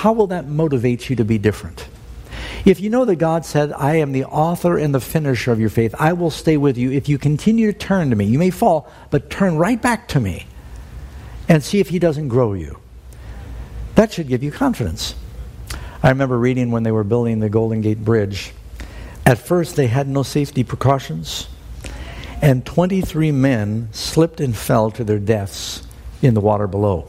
how will that motivate you to be different? If you know that God said, I am the author and the finisher of your faith, I will stay with you. If you continue to turn to me, you may fall, but turn right back to me and see if he doesn't grow you. That should give you confidence. I remember reading when they were building the Golden Gate Bridge. At first, they had no safety precautions, and 23 men slipped and fell to their deaths in the water below.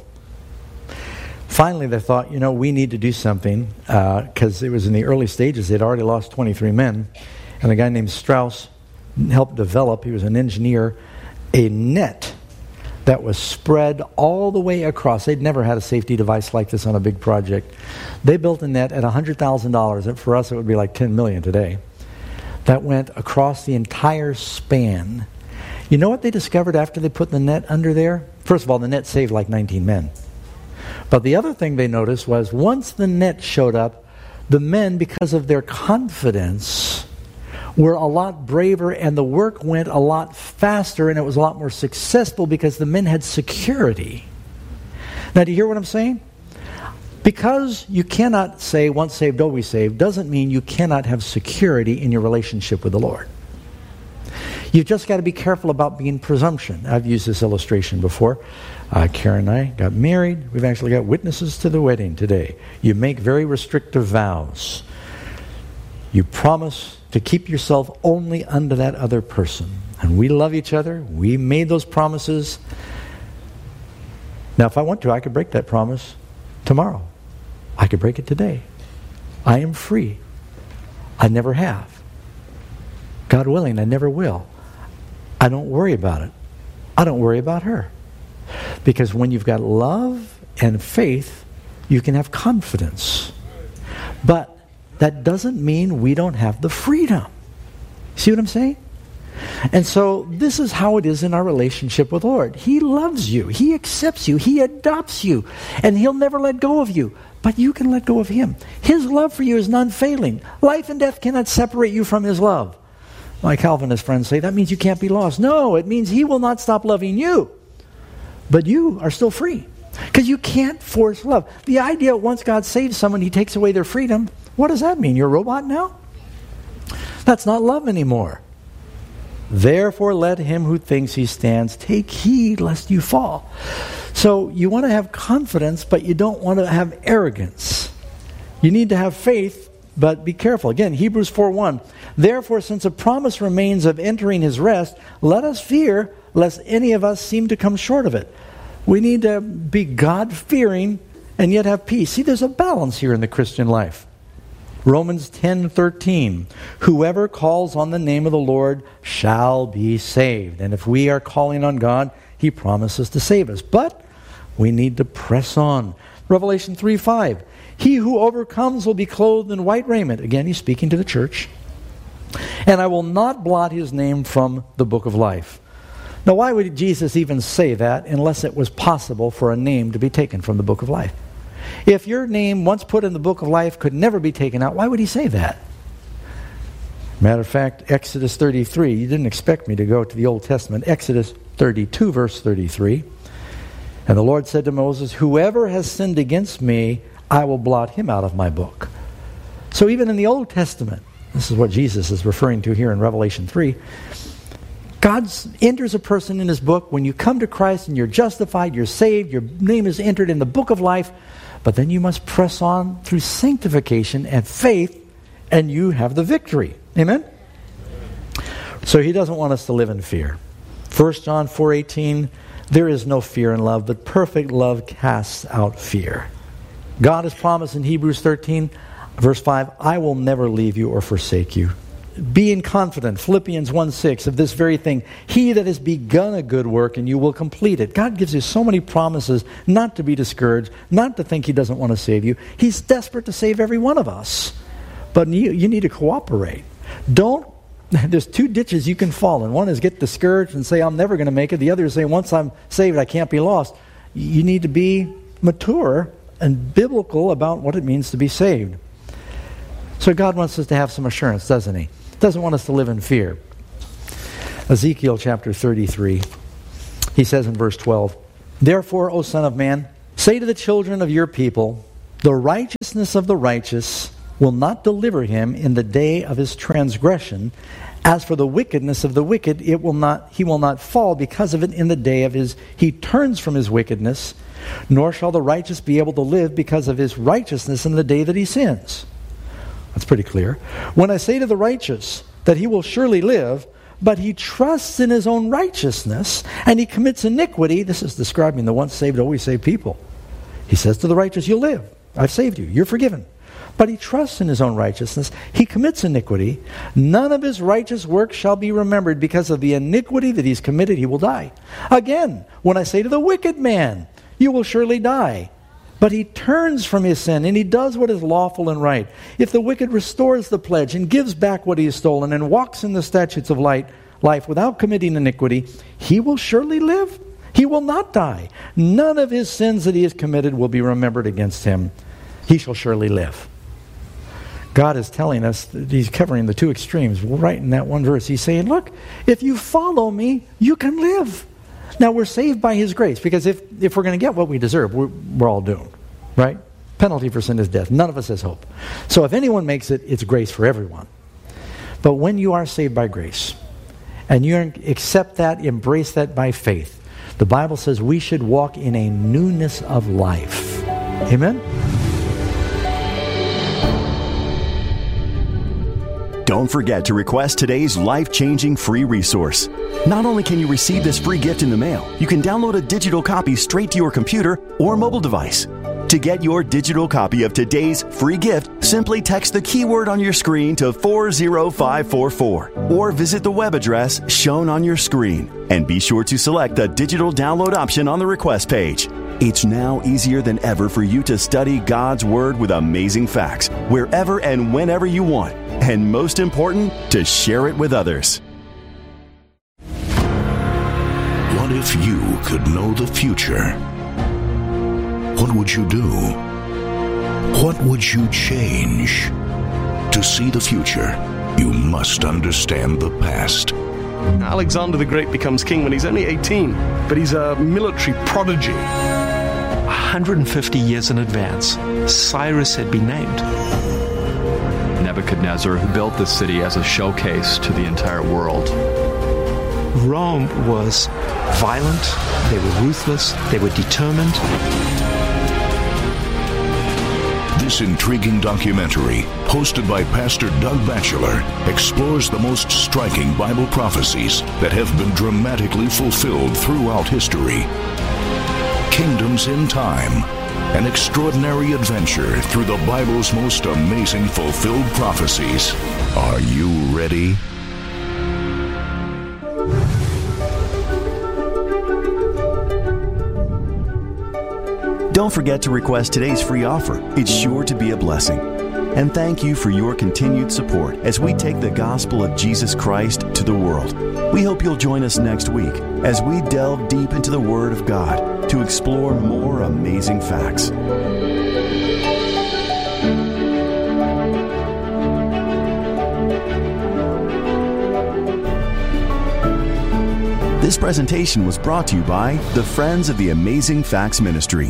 Finally, they thought, we need to do something, because it was in the early stages. They'd already lost 23 men. And a guy named Strauss helped develop, he was an engineer, a net that was spread all the way across. They'd never had a safety device like this on a big project. They built a net at $100,000. For us, it would be like $10 million today. That went across the entire span. You know what they discovered after they put the net under there? First of all, the net saved like 19 men. But the other thing they noticed was once the net showed up, the men, because of their confidence, were a lot braver and the work went a lot faster and it was a lot more successful because the men had security. Now, do you hear what I'm saying? Because you cannot say once saved, always saved, doesn't mean you cannot have security in your relationship with the Lord. You've just got to be careful about being presumption. I've used this illustration before. Karen and I got married. We've actually got witnesses to the wedding today. You make very restrictive vows. You promise to keep yourself only unto that other person. And we love each other. We made those promises. Now, if I want to, I could break that promise tomorrow. I could break it today. I am free. I never have. God willing, I never will. I don't worry about it. I don't worry about her. Because when you've got love and faith, you can have confidence. But that doesn't mean we don't have the freedom. See what I'm saying? And so this is how it is in our relationship with the Lord. He loves you. He accepts you. He adopts you. And He'll never let go of you. But you can let go of Him. His love for you is unfailing. Life and death cannot separate you from His love. My Calvinist friends say, that means you can't be lost. No, it means He will not stop loving you. But you are still free. Because you can't force love. The idea once God saves someone, He takes away their freedom. What does that mean? You're a robot now? That's not love anymore. Therefore let him who thinks he stands take heed lest you fall. So you want to have confidence, but you don't want to have arrogance. You need to have faith, but be careful. Again, Hebrews 4:1. Therefore, since a promise remains of entering His rest, let us fear lest any of us seem to come short of it. We need to be God-fearing and yet have peace. See, there's a balance here in the Christian life. Romans 10:13. Whoever calls on the name of the Lord shall be saved. And if we are calling on God, He promises to save us. But we need to press on. Revelation 3:5. He who overcomes will be clothed in white raiment. Again, He's speaking to the church. And I will not blot his name from the book of life. Now, why would Jesus even say that unless it was possible for a name to be taken from the book of life? If your name, once put in the book of life, could never be taken out, why would He say that? Matter of fact, Exodus 33, you didn't expect me to go to the Old Testament. Exodus 32, verse 33. And the Lord said to Moses, whoever has sinned against me, I will blot him out of my book. So even in the Old Testament, this is what Jesus is referring to here in Revelation 3, God enters a person in His book. When you come to Christ and you're justified, you're saved, your name is entered in the book of life, but then you must press on through sanctification and faith, and you have the victory. Amen? So He doesn't want us to live in fear. 1 John 4:18, there is no fear in love, but perfect love casts out fear. God has promised in Hebrews 13, verse 5, I will never leave you or forsake you. Being confident, Philippians 1:6, of this very thing, He that has begun a good work and you will complete it. God gives you so many promises not to be discouraged, not to think He doesn't want to save you. He's desperate to save every one of us. But you need to cooperate. There's two ditches you can fall in. One is get discouraged and say, I'm never going to make it. The other is say, once I'm saved, I can't be lost. You need to be mature and biblical about what it means to be saved. So God wants us to have some assurance, doesn't He? Doesn't want us to live in fear. Ezekiel chapter 33. He says in verse 12, therefore, O Son of Man, say to the children of your people, The righteousness of the righteous will not deliver him in the day of his transgression. As for the wickedness of the wicked, he will not fall because of it in the day of he turns from his wickedness, nor shall the righteous be able to live because of his righteousness in the day that he sins. That's pretty clear. When I say to the righteous that he will surely live, but he trusts in his own righteousness, and he commits iniquity, this is describing the once saved, always saved people. He says to the righteous, you'll live. I've saved you. You're forgiven. But he trusts in his own righteousness. He commits iniquity. None of his righteous works shall be remembered. Because of the iniquity that he's committed, he will die. Again, when I say to the wicked man, you will surely die. But he turns from his sin, and he does what is lawful and right. If the wicked restores the pledge and gives back what he has stolen and walks in the statutes of life without committing iniquity, he will surely live. He will not die. None of his sins that he has committed will be remembered against him. He shall surely live. God is telling us that he's covering the two extremes right in that one verse. He's saying, look, if you follow me, you can live. Now, we're saved by his grace, because if we're going to get what we deserve, we're all doomed, right? Penalty for sin is death. None of us has hope. So if anyone makes it, it's grace for everyone. But when you are saved by grace, and you accept that, embrace that by faith, the Bible says we should walk in a newness of life. Amen? Don't forget to request today's life-changing free resource. Not only can you receive this free gift in the mail, you can download a digital copy straight to your computer or mobile device. To get your digital copy of today's free gift, simply text the keyword on your screen to 40544 or visit the web address shown on your screen. And be sure to select the digital download option on the request page. It's now easier than ever for you to study God's Word with amazing facts wherever and whenever you want. And most important, to share it with others. What if you could know the future? What would you do? What would you change? To see the future, you must understand the past. Alexander the Great becomes king when he's only 18, but he's a military prodigy. 150 years in advance, Cyrus had been named. Nebuchadnezzar, who built this city as a showcase to the entire world. Rome was violent, they were ruthless, they were determined. This intriguing documentary, hosted by Pastor Doug Batchelor, explores the most striking Bible prophecies that have been dramatically fulfilled throughout history. Kingdoms in Time, an extraordinary adventure through the Bible's most amazing fulfilled prophecies. Are you ready? Don't forget to request today's free offer. It's sure to be a blessing. And thank you for your continued support as we take the gospel of Jesus Christ to the world. We hope you'll join us next week as we delve deep into the Word of God to explore more amazing facts. This presentation was brought to you by the Friends of the Amazing Facts Ministry.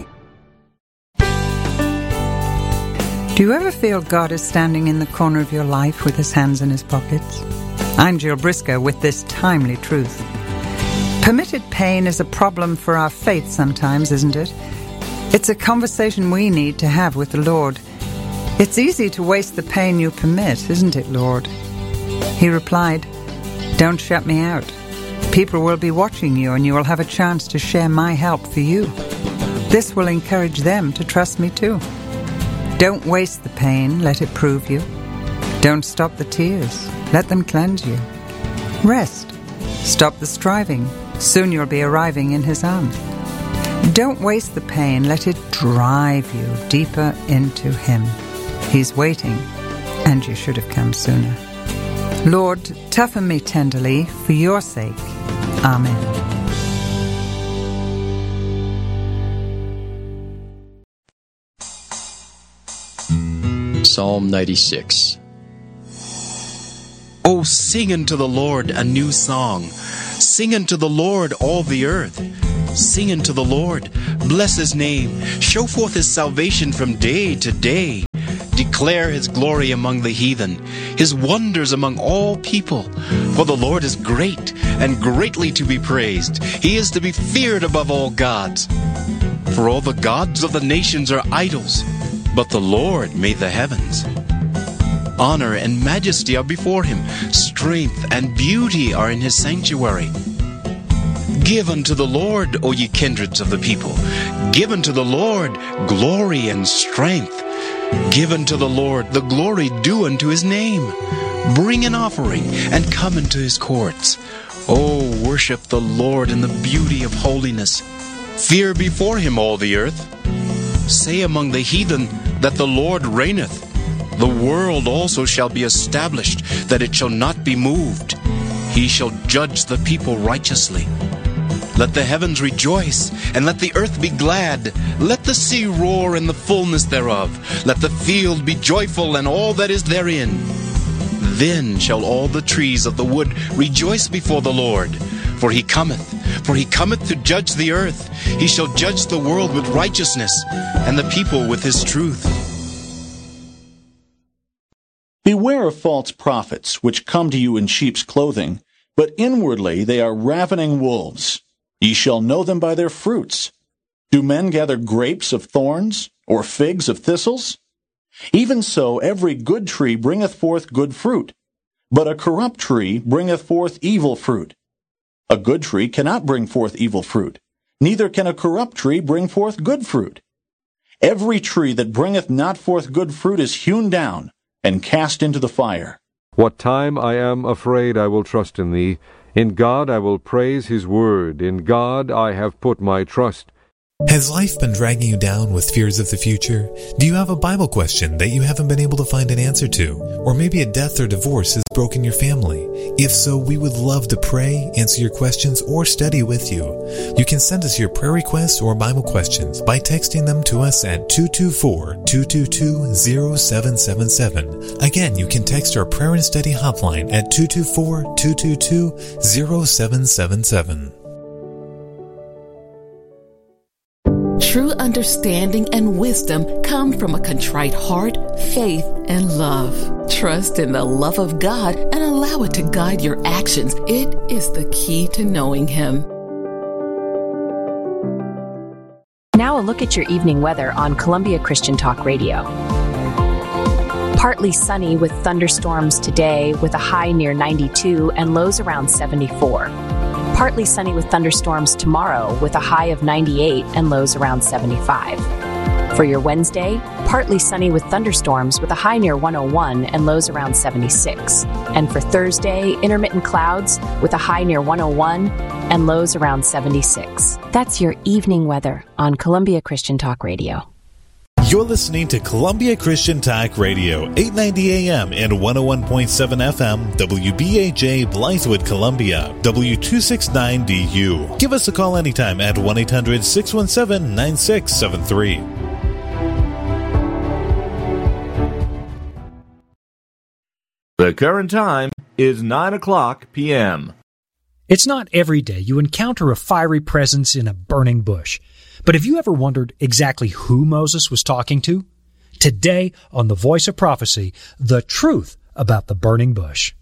Do you ever feel God is standing in the corner of your life with his hands in his pockets? I'm Jill Briscoe with this timely truth. Permitted pain is a problem for our faith sometimes, isn't it? It's a conversation we need to have with the Lord. It's easy to waste the pain you permit, isn't it, Lord? He replied, "Don't shut me out. People will be watching you and you will have a chance to share my help for you. This will encourage them to trust me too. Don't waste the pain, let it prove you. Don't stop the tears, let them cleanse you. Rest, stop the striving, soon you'll be arriving in his arms. Don't waste the pain, let it drive you deeper into him. He's waiting, and you should have come sooner. Lord, toughen me tenderly for your sake. Amen." Psalm 96. Oh, sing unto the Lord a new song. Sing unto the Lord all the earth. Sing unto the Lord, Bless his name. Show forth his salvation from day to day. Declare his glory among the heathen, his wonders among all people. For the Lord is great and greatly to be praised. He is to be feared above all gods. For all the gods of the nations are idols, but the Lord made the heavens. Honor and majesty are before him. Strength and beauty are in his sanctuary. Give unto the Lord, O ye kindreds of the people. Give unto the Lord glory and strength. Give unto the Lord the glory due unto his name. Bring an offering and come into his courts. O worship the Lord in the beauty of holiness. Fear before him all the earth. Say among the heathen that the Lord reigneth. The world also shall be established, that it shall not be moved. He shall judge the people righteously. Let the heavens rejoice, and let the earth be glad. Let the sea roar and the fullness thereof. Let the field be joyful, and all that is therein. Then shall all the trees of the wood rejoice before the Lord. For he cometh to judge the earth. He shall judge the world with righteousness, and the people with his truth. Beware of false prophets, which come to you in sheep's clothing, but inwardly they are ravening wolves. Ye shall know them by their fruits. Do men gather grapes of thorns, or figs of thistles? Even so every good tree bringeth forth good fruit, but a corrupt tree bringeth forth evil fruit. A good tree cannot bring forth evil fruit, neither can a corrupt tree bring forth good fruit. Every tree that bringeth not forth good fruit is hewn down, and cast into the fire. What time I am afraid I will trust in thee. In God I will praise his word. In God I have put my trust. Has life been dragging you down with fears of the future? Do you have a Bible question that you haven't been able to find an answer to? Or maybe a death or divorce has broken your family? If so, we would love to pray, answer your questions, or study with you. You can send us your prayer requests or Bible questions by texting them to us at 224-222-0777. Again, you can text our prayer and study hotline at 224-222-0777. True understanding and wisdom come from a contrite heart, faith, and love. Trust in the love of God and allow it to guide your actions. It is the key to knowing him. Now a look at your evening weather on Columbia Christian Talk Radio. Partly sunny with thunderstorms today with a high near 92 and lows around 74. Partly sunny with thunderstorms tomorrow with a high of 98 and lows around 75. For your Wednesday, partly sunny with thunderstorms with a high near 101 and lows around 76. And for Thursday, intermittent clouds with a high near 101 and lows around 76. That's your evening weather on Columbia Christian Talk Radio. You're listening to Columbia Christian Talk Radio, 890 AM and 101.7 FM, WBAJ Blythewood, Columbia, W269DU. Give us a call anytime at 1-800-617-9673. The current time is 9 o'clock p.m. It's not every day you encounter a fiery presence in a burning bush. But have you ever wondered exactly who Moses was talking to? Today, on The Voice of Prophecy, the truth about the burning bush.